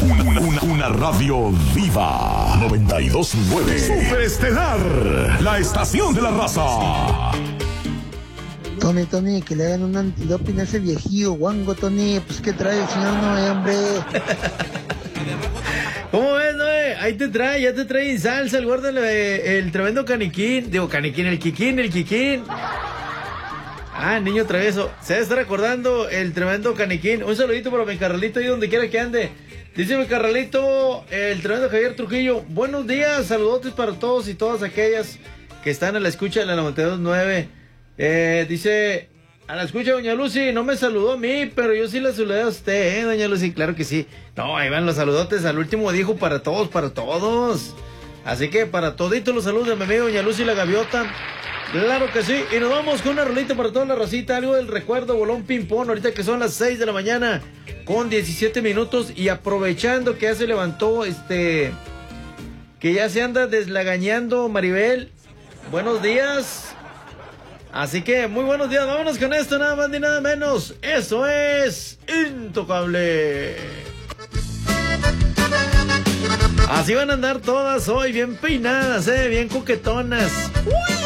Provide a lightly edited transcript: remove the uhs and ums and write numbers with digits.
Una radio viva. 92.9. Superestelar. La estación de la raza. Tony, que le hagan un antidoping a ese viejillo guango, Tony. Pues, ¿qué trae el señor Noé, hombre? ¿Cómo ves, Noé? Ahí ya te trae en salsa, guárdale el tremendo caniquín. Digo, caniquín, el Kikín. Ah, niño travieso. Se debe estar acordando el tremendo caniquín. Un saludito para mi carnalito ahí donde quiera que ande. Dice mi carnalito, el tremendo Javier Trujillo. Buenos días, saludotes para todos y todas aquellas que están a la escucha de la 92.9. Dice, a la escucha, doña Lucy, no me saludó a mí, pero yo sí la saludé a usted, doña Lucy, claro que sí. No, ahí van los saludotes, al último dijo para todos. Así que para toditos los saludos de mi amigo doña Lucy la Gaviota. Claro que sí, y nos vamos con una rolita para toda la racita, algo del recuerdo, bolón ping-pong, ahorita que son las 6 de la mañana, con 17 minutos, y aprovechando que ya se levantó, que ya se anda deslagañando Maribel, buenos días. Así que muy buenos días, vámonos con esto, nada más ni nada menos. Eso es Intocable. Así van a andar todas hoy, bien peinadas, bien coquetonas. ¡Uy!